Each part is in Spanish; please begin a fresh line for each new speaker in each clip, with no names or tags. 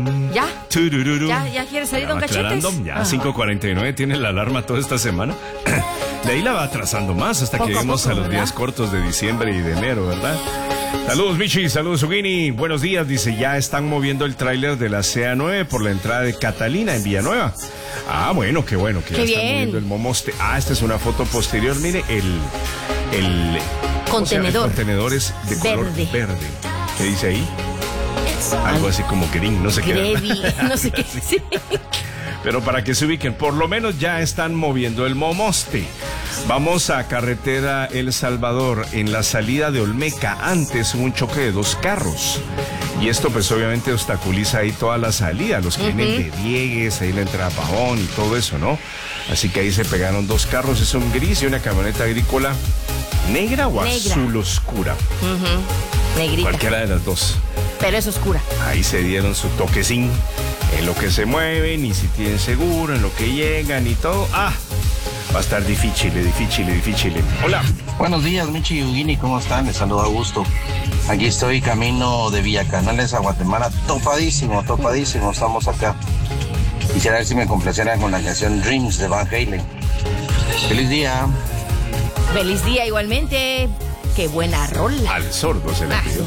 ¿Ya?
Turururu.
¿Ya quiere salir Don Cachetes?
Ya, 5:49 tiene la alarma toda esta semana. De ahí la va atrasando más hasta que lleguemos a los días cortos de diciembre y de enero, ¿verdad? Saludos, Michi, saludos, Ugini. Buenos días, dice, ya están moviendo el tráiler de la CA9 por la entrada de Catalina en Villanueva. Ah, bueno, qué bueno, que ya están moviendo el Momoste. Ah, esta es una foto posterior, mire, el
contenedor.
El contenedor es de color verde. ¿Qué dice ahí? Algo así como green, no sé qué.
No sé qué. Sí.
Pero para que se ubiquen, por lo menos ya están moviendo el Momoste. Vamos a carretera El Salvador, en la salida de Olmeca. Antes hubo un choque de 2 carros. Y esto pues obviamente obstaculiza ahí toda la salida, los que vienen de Diegues, ahí la entrada a Pavón y todo eso, ¿no? Así que ahí se pegaron 2 carros, es un gris y una camioneta agrícola negra o azul oscura.
Negrita.
Cualquiera de las dos.
Pero es oscura.
Ahí se dieron su toquecín en lo que se mueven y si tienen seguro, en lo que llegan y todo. Va a estar difícil. Hola.
Buenos días, Michi y Ugini, ¿cómo están? Les saludo a gusto. Aquí estoy camino de Villacanales a Guatemala, topadísimo, estamos acá. Quisiera ver si me complacieran con la canción Dreams de Van Halen. ¡Feliz día!
¡Feliz día igualmente! ¡Qué buena rola!
Al sordo se le pidió.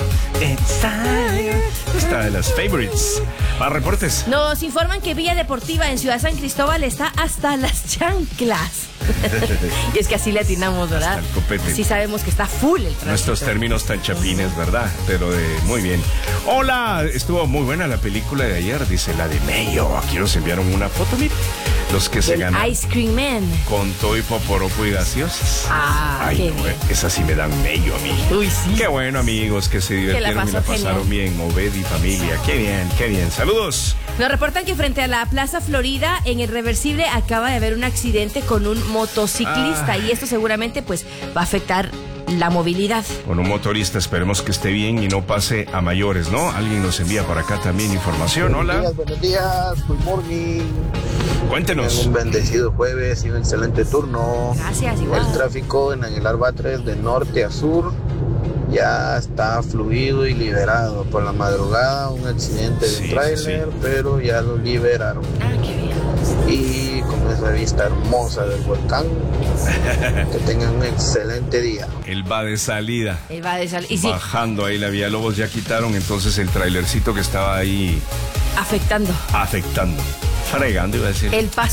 Esta de las favorites. Más reportes.
Nos informan que Villa Deportiva en Ciudad San Cristóbal está hasta las chanclas. Y es que así le atinamos, ¿verdad?
Hasta el copete.
Sí sabemos que está full el tráfico.
Nuestros términos tan chapines, ¿verdad? Pero muy bien. Hola, estuvo muy buena la película de ayer, dice la de Mayo. Aquí nos enviaron una foto, mire. Los que se ganan.
Ice Cream Man.
Con todo y poporopo y gaseosas.
Ay, qué
no,
bien.
esas sí me dan Mayo a mí.
Uy, sí.
Qué bueno, amigos, que se divirtieron y la pasaron bien. Obed y familia. Qué bien. Saludos.
Nos reportan que frente a la Plaza Florida, en el reversible, acaba de haber un accidente con un motociclista y esto seguramente pues va a afectar la movilidad.
Con un motorista, esperemos que esté bien y no pase a mayores, ¿no? Alguien nos envía por acá también información. Hola.
Buenos días, good morning.
Cuéntenos.
Un bendecido jueves y un excelente turno.
Gracias, igual.
El tráfico en Aguilar Batres de norte a sur ya está fluido y liberado. Por la madrugada un accidente de un tráiler, pero ya lo liberaron.
Qué bien.
Y con esa vista hermosa del volcán, que tengan un excelente día.
Él va de salida.
Y sí,
bajando ahí la Villalobos, ya quitaron entonces el trailercito que estaba ahí
afectando.
Fregando, iba a decir.
El paso.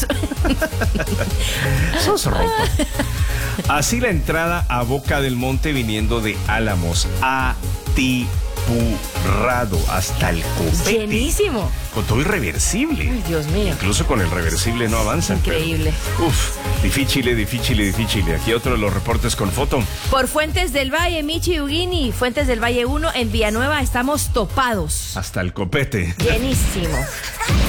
Sos ropa. Así la entrada a Boca del Monte viniendo de Álamos. Atipurrado hasta el copete.
Llenísimo.
Con todo irreversible.
Ay, Dios mío.
Incluso con el reversible no avanzan.
Increíble.
Pero, difícil. Aquí otro de los reportes con foto.
Por Fuentes del Valle, Michi Ugini, Fuentes del Valle 1, en Villanueva estamos topados.
Hasta el copete.
Llenísimo.